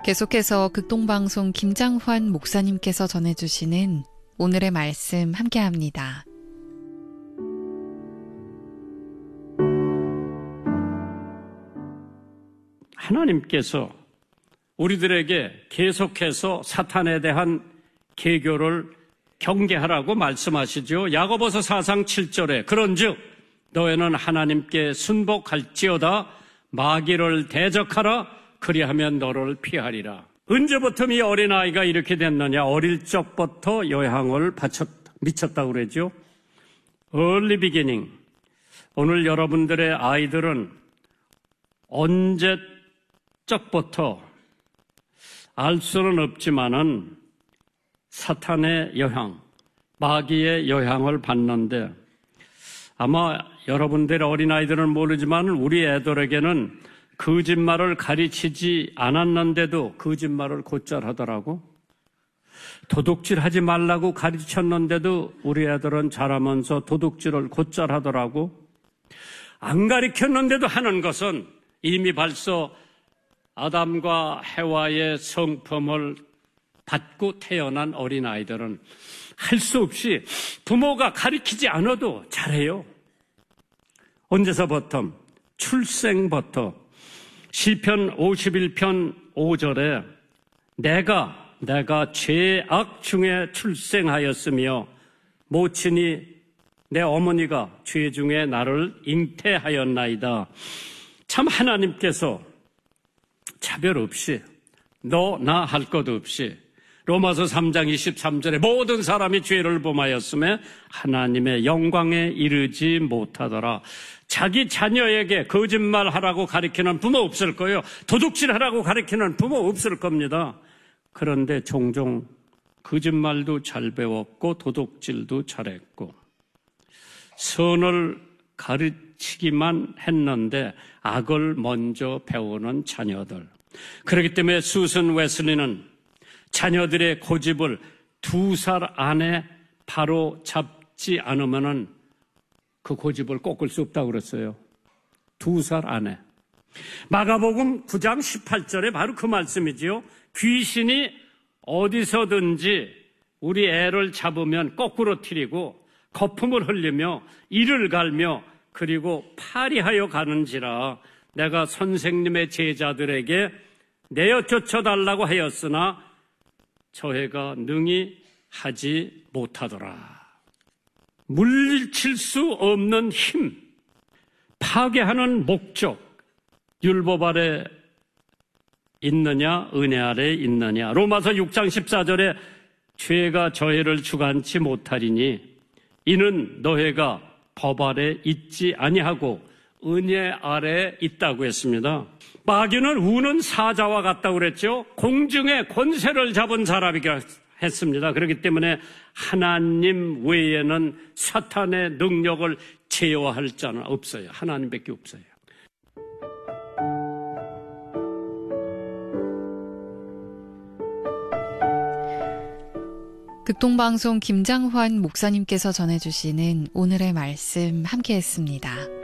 계속해서 극동방송 김장환 목사님께서 전해주시는 오늘의 말씀 함께합니다. 하나님께서 우리들에게 계속해서 사탄에 대한 계교를 경계하라고 말씀하시죠. 야고보서 4장 7절에 그런즉 너희는 하나님께 순복할지어다 마귀를 대적하라 그리하면 너를 피하리라. 언제부터 이 어린아이가 이렇게 됐느냐? 어릴 적부터 요향을 미쳤다고 그러죠. Early beginning. 오늘 여러분들의 아이들은 언제적부터 알 수는 없지만은 사탄의 영향, 마귀의 영향을 받는데 아마 여러분들의 어린아이들은 모르지만 우리 애들에게는 거짓말을 가르치지 않았는데도 거짓말을 곧잘 하더라고. 도둑질하지 말라고 가르쳤는데도 우리 애들은 자라면서 도둑질을 곧잘 하더라고. 안 가르쳤는데도 하는 것은 이미 벌써 아담과 해와의 성품을 받고 태어난 어린아이들은 할 수 없이 부모가 가르치지 않아도 잘해요. 언제서부터? 출생부터. 시편 51편 5절에 내가 죄악 중에 출생하였으며 모친이 내 어머니가 죄 중에 나를 잉태하였나이다. 참 하나님께서 차별 없이 너 나 할 것 없이 로마서 3장 23절에 모든 사람이 죄를 범하였음에 하나님의 영광에 이르지 못하더라. 자기 자녀에게 거짓말하라고 가르치는 부모 없을 거예요. 도둑질하라고 가르치는 부모 없을 겁니다. 그런데 종종 거짓말도 잘 배웠고 도둑질도 잘했고 선을 가르치기만 했는데 악을 먼저 배우는 자녀들. 그렇기 때문에 수선 웨슬리는 자녀들의 고집을 2살 안에 바로 잡지 않으면은 그 고집을 꺾을 수 없다고 그랬어요. 2살 안에. 마가복음 9장 18절에 바로 그 말씀이지요. 귀신이 어디서든지 우리 애를 잡으면 거꾸로 트리고 거품을 흘리며 이를 갈며 그리고 파리하여 가는지라 내가 선생님의 제자들에게 내어 쫓아달라고 하였으나 저희가 능히 하지 못하더라. 물리칠 수 없는 힘, 파괴하는 목적, 율법 아래 있느냐 은혜 아래 있느냐. 로마서 6장 14절에 죄가 저희를 주관치 못하리니 이는 너희가 법 아래 있지 아니하고 은혜 아래 있다고 했습니다. 마귀는 우는 사자와 같다고 그랬죠. 공중의 권세를 잡은 사람이라 했습니다. 그렇기 때문에 하나님 외에는 사탄의 능력을 제어할 자는 없어요. 하나님밖에 없어요. 극동방송 김장환 목사님께서 전해주시는 오늘의 말씀 함께했습니다.